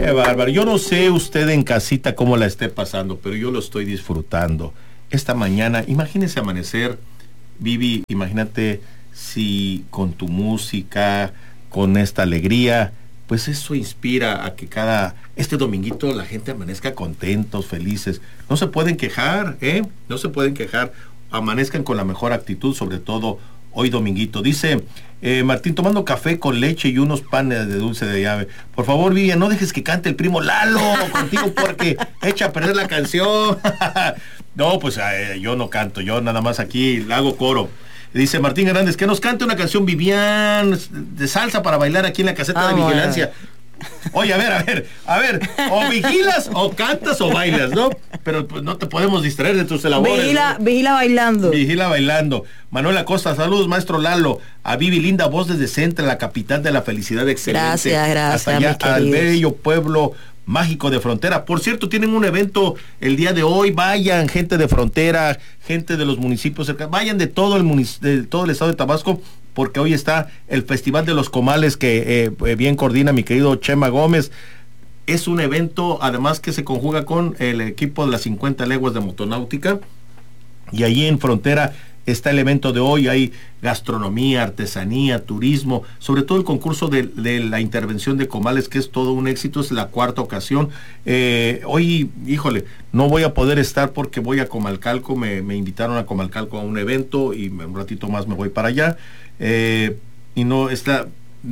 Qué bárbaro. Yo no sé usted en casita cómo la esté pasando, pero yo lo estoy disfrutando. Esta mañana, imagínese amanecer, Vivi, imagínate si con tu música, con esta alegría, pues eso inspira a que este dominguito la gente amanezca contentos, felices. No se pueden quejar, no se pueden quejar. Amanezcan con la mejor actitud, sobre todo hoy dominguito. Dice Martín, tomando café con leche y unos panes de dulce de llave. Por favor, Vivian, no dejes que cante el primo Lalo contigo porque echa a perder la canción. No, pues yo no canto, yo nada más aquí le hago coro. Dice Martín Hernández, que nos cante una canción Vivian de salsa para bailar aquí en la caseta de vigilancia. Oye, a ver, o vigilas, o cantas, o bailas, ¿no? Pero pues, no te podemos distraer de tus labores. Vigila bailando. Vigila bailando. Manuel Acosta, saludos, maestro Lalo. A Vivi, linda voz desde Centra, la capital de la felicidad, excelente. Gracias. Hasta allá, al bello pueblo mágico de Frontera. Por cierto, tienen un evento el día de hoy. Vayan, gente de Frontera, gente de los municipios cercanos, vayan de todo el estado de Tabasco, porque hoy está el Festival de los Comales que bien coordina mi querido Chema Gómez. Es un evento, además, que se conjuga con el equipo de las 50 leguas de motonáutica, y allí en Frontera está el evento de hoy. Hay gastronomía, artesanía, turismo, sobre todo el concurso de la intervención de comales, que es todo un éxito, es la 4ª ocasión. Hoy, híjole, no voy a poder estar porque voy a Comalcalco, me invitaron a Comalcalco a un evento y un ratito más me voy para allá. Y no, es la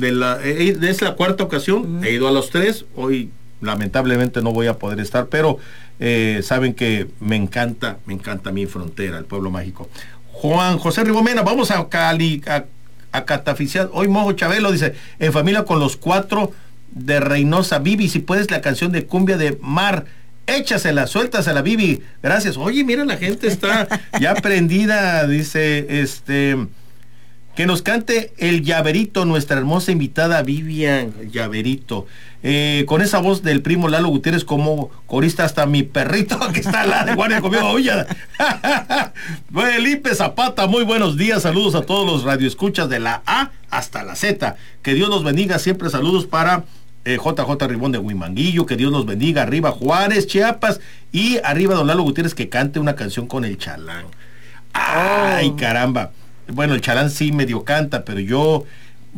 4ª ocasión, he ido a los 3, hoy lamentablemente no voy a poder estar, pero saben que me encanta mi Frontera, el pueblo mágico. Juan José Ribomena, vamos a Cali, a cataficiar. Hoy Mojo Chabelo dice, en familia con los 4 de Reynosa. Vivi, si puedes la canción de Cumbia de Mar, échasela, suéltasela, Vivi. Gracias. Oye, mira, la gente está ya prendida. Dice, que nos cante el Llaverito, nuestra hermosa invitada Vivian Llaverito. Con esa voz del primo Lalo Gutiérrez como corista, hasta mi perrito que está al lado de guardia conmigo. Oye, Felipe Zapata, muy buenos días, saludos a todos los radioescuchas de la A hasta la Z. Que Dios los bendiga, siempre saludos para JJ Ribón de Huimanguillo, que Dios los bendiga, arriba Juárez, Chiapas, y arriba don Lalo Gutiérrez, que cante una canción con el Chalán. Ay, caramba. Bueno, el Chalán sí medio canta, pero yo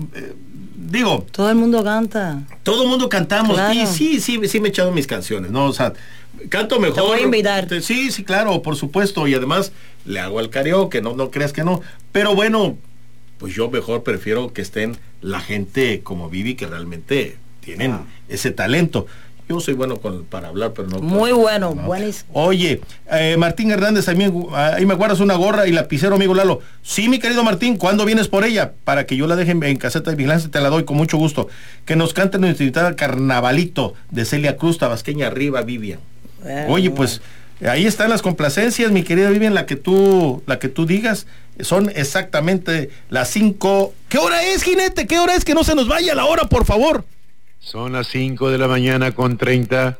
digo, todo el mundo canta. Todo el mundo cantamos, claro. Y sí me he echado mis canciones, ¿no? O sea, canto mejor. Te voy a invitar. Sí, claro, por supuesto, y además le hago al karaoke, no creas que no. Pero bueno, pues yo mejor prefiero que estén la gente como Vivi, que realmente tienen ese talento. Yo soy bueno para hablar, pero no. Muy bueno, no. Buenísimo. Oye, Martín Hernández, también, ahí me guardas una gorra y lapicero, amigo Lalo. Sí, mi querido Martín, ¿cuándo vienes por ella? Para que yo la deje en caseta de vigilancia, te la doy con mucho gusto. Que nos cante nuestra invitada Carnavalito de Celia Cruz, tabasqueña, arriba, Vivian. Oye, pues ahí están las complacencias, mi querida Vivian, la que tú digas. Son exactamente las 5. ¿Qué hora es, jinete? ¿Qué hora es? Que no se nos vaya la hora, por favor. Son las 5 de la mañana con 30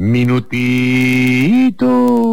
minutitos.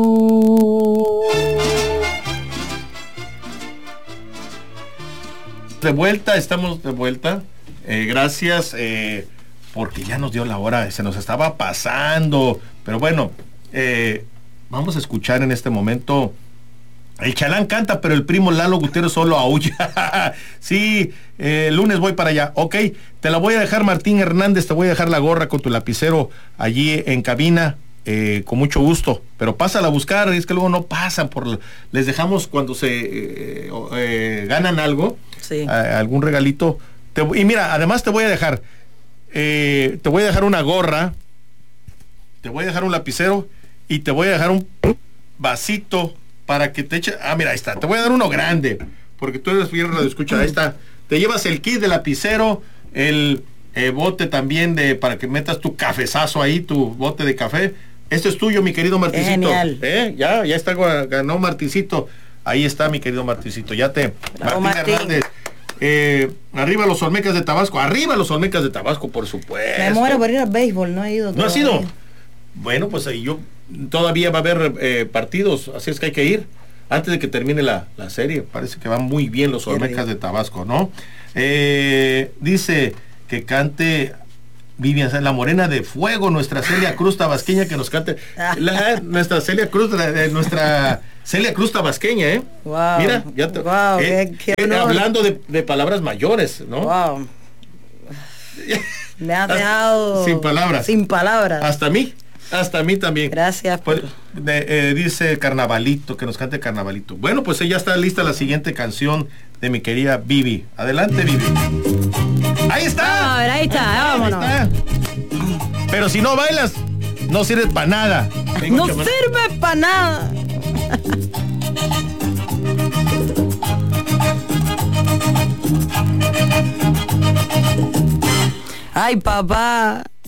Estamos de vuelta. Gracias, porque ya nos dio la hora, se nos estaba pasando. Pero bueno, vamos a escuchar en este momento. El Chalán canta, pero el primo Lalo Gutiérrez solo aúlla. Sí, el lunes voy para allá. Ok, te la voy a dejar, Martín Hernández, te voy a dejar la gorra con tu lapicero allí en cabina, con mucho gusto. Pero pásala a buscar, es que luego no pasan. Les dejamos cuando se ganan algo, sí. Algún regalito. Y mira, además te voy a dejar una gorra, te voy a dejar un lapicero y te voy a dejar un vasito para que te eche. Mira, ahí está, te voy a dar uno grande, porque tú eres bien radioescucha. Ahí está, te llevas el kit de lapicero, el bote también para que metas tu cafezazo ahí, tu bote de café. Este es tuyo, mi querido Martincito. Genial. Ya está, ganó Martincito. Ahí está, mi querido Martincito. Martín Hernández. Arriba los Olmecas de Tabasco, por supuesto. Me muero por ir al béisbol, no he ido. ¿No has ido? Bueno, pues ahí todavía va a haber partidos, así es que hay que ir antes de que termine la serie. Parece que van muy bien los Olmecas de Tabasco, ¿no? Dice que cante Vivian, la morena de fuego, nuestra Celia Cruz tabasqueña que nos cante. Nuestra Celia Cruz, nuestra Celia Cruz tabasqueña, ¿eh? Wow. Mira, ya te, wow, qué honor. hablando de palabras mayores, ¿no? Wow. Me has dejado sin palabras. Sin palabras. Hasta a mí también. Gracias por... Dice Carnavalito, que nos cante Carnavalito. Bueno, pues ya está lista la siguiente canción de mi querida Vivi. Adelante, Vivi. Ahí está. A ver, ahí está, vámonos. Ahí está. Pero si no bailas, no sirve para nada. No sirve para nada. Ay, papá.